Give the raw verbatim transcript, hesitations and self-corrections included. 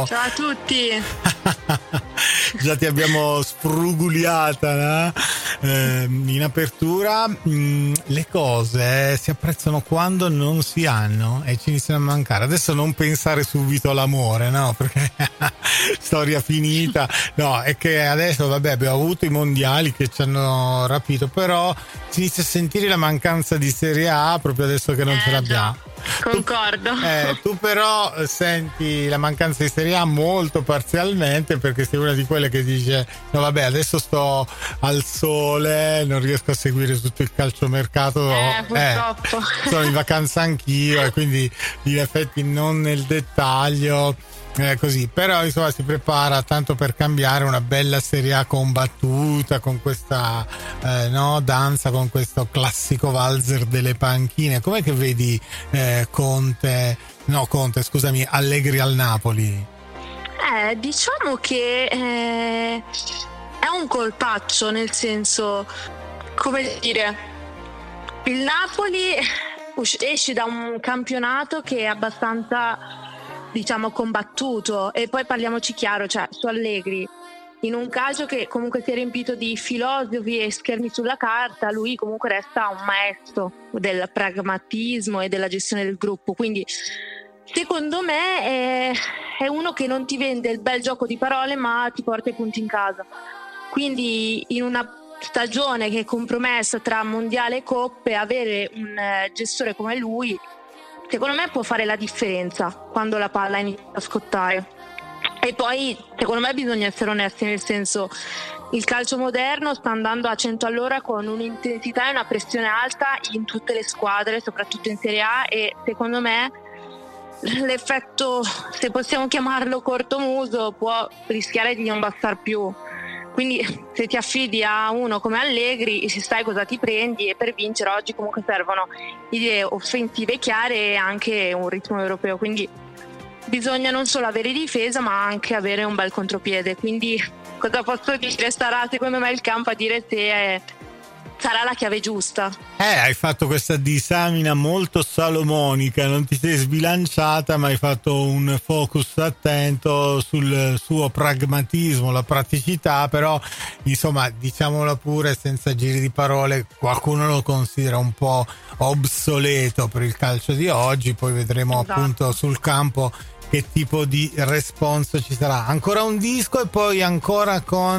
Ciao a tutti. Già ti abbiamo sfruguliata, no? eh, in apertura. Mh, le cose si apprezzano quando non si hanno e ci iniziano a mancare. Adesso non pensare subito all'amore, no? Perché storia finita. No, è che adesso vabbè abbiamo avuto i mondiali che ci hanno rapito, però si inizia a sentire la mancanza di Serie A proprio adesso che non eh, ce l'abbiamo. Già. Concordo. Tu, eh, tu però senti la mancanza di Serie A molto parzialmente, perché sei una di quelle che dice no vabbè adesso sto al sole, non riesco a seguire tutto il calciomercato, eh, purtroppo. Eh, sono in vacanza anch'io e quindi in effetti non nel dettaglio. Eh, così, però insomma si prepara tanto per cambiare una bella Serie A combattuta con questa eh, no, danza, con questo classico valzer delle panchine. Com'è che vedi eh, Conte, no Conte scusami, Allegri al Napoli? Eh, diciamo che eh, è un colpaccio, nel senso, come dire, il Napoli esce da un campionato che è abbastanza, diciamo, combattuto, e poi parliamoci chiaro, cioè su Allegri, in un calcio che comunque si è riempito di filosofi e schermi sulla carta, lui comunque resta un maestro del pragmatismo e della gestione del gruppo, quindi secondo me è, è uno che non ti vende il bel gioco di parole ma ti porta i punti in casa, quindi in una stagione che è compromessa tra mondiale e coppe, avere un gestore come lui secondo me può fare la differenza quando la palla inizia a scottare. E poi secondo me bisogna essere onesti, nel senso, il calcio moderno sta andando a cento all'ora con un'intensità e una pressione alta in tutte le squadre, soprattutto in Serie A, e secondo me l'effetto, se possiamo chiamarlo cortomuso, può rischiare di non bastare più. Quindi se ti affidi a uno come Allegri sai cosa ti prendi, e per vincere oggi comunque servono idee offensive chiare e anche un ritmo europeo, quindi bisogna non solo avere difesa ma anche avere un bel contropiede. Quindi cosa posso dire? Starà secondo me il campo a dire se è, sarà la chiave giusta. Eh, hai fatto questa disamina molto salomonica, non ti sei sbilanciata ma hai fatto un focus attento sul suo pragmatismo, la praticità, però insomma diciamolo pure senza giri di parole, qualcuno lo considera un po' obsoleto per il calcio di oggi, poi vedremo esatto. appunto sul campo che tipo di responso ci sarà. Ancora un disco e poi ancora con